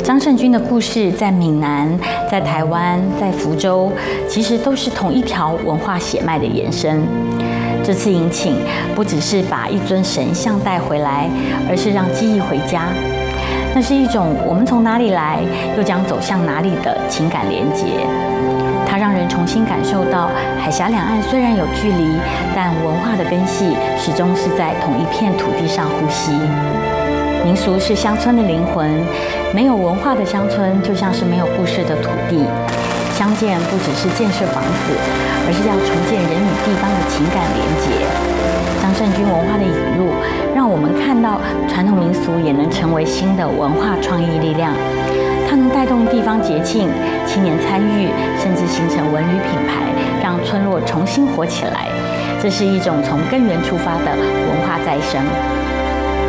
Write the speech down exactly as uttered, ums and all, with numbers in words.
张胜军的故事在闽南、在台湾、在福州，其实都是同一条文化血脉的延伸。这次迎请不只是把一尊神像带回来，而是让记忆回家。那是一种我们从哪里来，又将走向哪里的情感连结。它让人重新感受到海峡两岸虽然有距离，但文化的根系始终是在同一片土地上呼吸。民俗是乡村的灵魂，没有文化的乡村就像是没有故事的土地。相见不只是建设房子，而是要重建人与地方的情感连结。张胜军文化的引入，让我们看到传统民俗也能成为新的文化创意力量。它能带动地方节庆、青年参与，甚至形成文旅品牌，让村落重新活起来。这是一种从根源出发的文化再生。